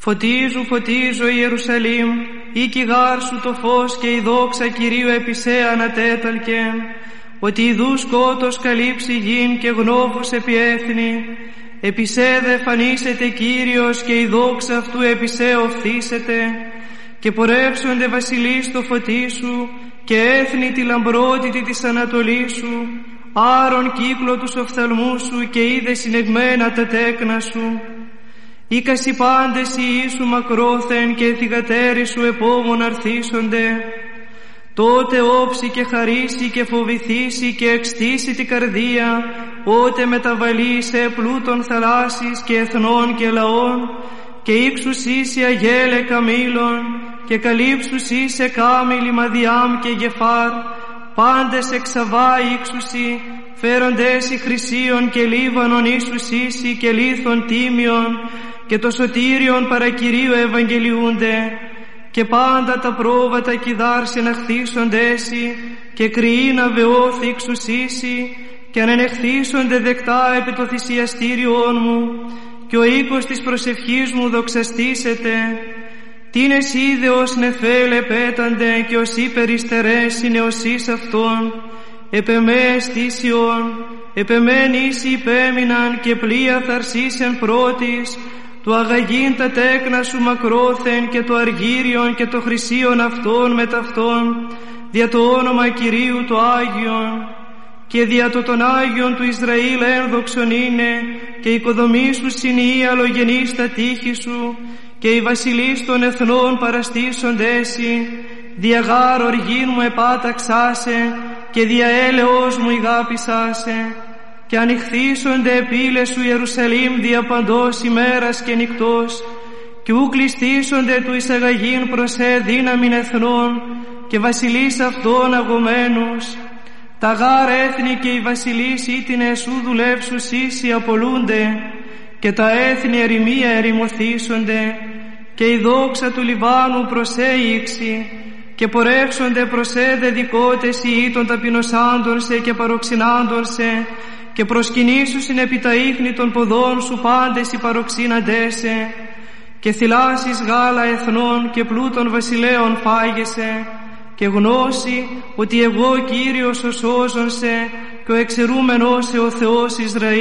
Φωτίζου, φωτίζω Ιερουσαλήμ, ή κιγάρ σου το φως και η δόξα Κυρίου επισέ ανατέταλκε, ότι ιδού σκότος καλύψει γην και γνώβους επί έθνη, επισέ δε φανίσεται Κύριος και η δόξα αυτού επισέ οφθήσεται, και πορεύσονται βασιλείς στο φωτί σου και έθνη τη λαμπρότητη της ανατολής σου, άρον κύκλο τους οφθαλμούς σου και είδε συνεγμένα τα τέκνα σου. Ήκασι πάντες οι Ιησού μακρόθεν και θυγατέροι σου επόμων αρθίσονται. Τότε όψει και χαρίσει και φοβηθήσει και εξτήσει την καρδία, ότε μεταβαλεί σε πλούτων θαλάσσης και εθνών και λαών, και ύξουσι σε αγέλε καμήλων και καλύψουσι σε κάμιλη μαδιάμ και γεφάρ, πάντες εξαβά ύξουσι, φέροντες οι χρυσίων και λίβανον ίσους ίσοι και λίθων τίμιον, και το σωτήριον παρακυρίου ευαγγελιούνται, και πάντα τα πρόβατα κιδάρ συναχθήσονται έσυ, και κρυήν αβεώθη εξουσίσι, και ανενεχθήσονται δεκτά επί το θυσιαστήριόν μου, και ο οίκος της προσευχής μου δοξαστήσεται. Τίνες είδεος νεφέλε πέτανται, και ως υπεριστερές είναι οσείς αυτών, επεμέ αισθήσιον, επεμέ νήσι υπέμειναν, και πλοία θαρσίσεν πρώτης, του αγαγήν τα τέκνα σου μακρόθεν, και το αργύριον και το χρυσίον αυτών με ταυτόν, δια το όνομα Κυρίου το Άγιον, και δια το των Άγιον του Ισραήλ ένδοξον είναι, και οικοδομήσου είναι η αλλογενής τα τείχη σου, και οι βασιλείς των εθνών παραστήσονται έσυ, δια γάρ οργήν μου επάταξάσε, και δια έλεος μου ηγάπησάσε, και ανοιχθήσονται επίλες σου Ιερουσαλήμ δια παντός ημέρας και νυκτός, και ου κλειστήσονται του εισαγαγήν προσέ δύναμην εθνών, και βασιλείς αυτών αγωμένους. Τα γάρ έθνη και οι βασιλείς ήτινες σου δουλεύσους ίσοι απολούνται, και τα έθνη ερημία ερημωθήσονται, και η δόξα του Λιβάνου προσέ ήξη, και πορεύσονται προσέ δεδικότες οι των ταπεινωσάντων σε και παροξυνάντων σε, και προσκυνήσουσιν επί τα ίχνη των ποδών σου πάντες οι παροξύναντέσαι, και θυλάσεις γάλα εθνών και πλούτων βασιλέων φάγεσαι, και γνώση ότι εγώ Κύριος ο σώζον σε, και ο εξαιρούμενος σε ο Θεός Ισραήλ.